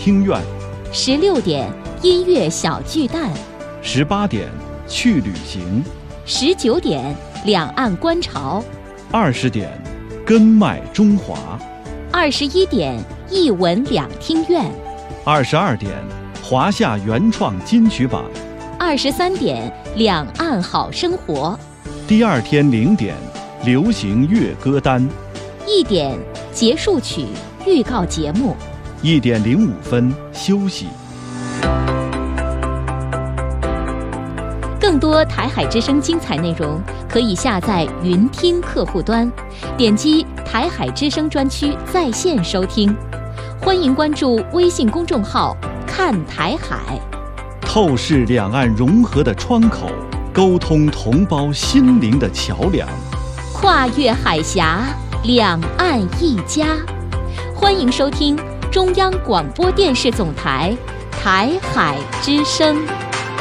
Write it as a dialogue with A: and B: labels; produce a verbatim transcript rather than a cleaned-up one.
A: 听院，
B: 十六点音乐小巨蛋，
A: 十八点去旅行，
B: 十九点两岸观潮，
A: 二十点根脉中华，
B: 二十一点艺文两厅院，
A: 二十二点华夏原创金曲榜，
B: 二十三点两岸好生活，
A: 第二天零点流行乐歌单，
B: 一点结束曲预告节目，
A: 一点零五分休息。
B: 更多台海之声精彩内容，可以下载云听客户端，点击台海之声专区在线收听。欢迎关注微信公众号看台海，
A: 透视两岸融合的窗口，沟通同胞心灵的桥梁，
B: 跨越海峡，两岸一家。欢迎收听中央广播电视总台台海之声。